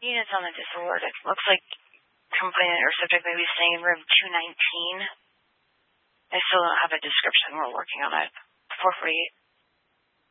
units on the Discord. It looks like complainant or subject may be staying in room 219. I still don't have a description. We're working on it. 448.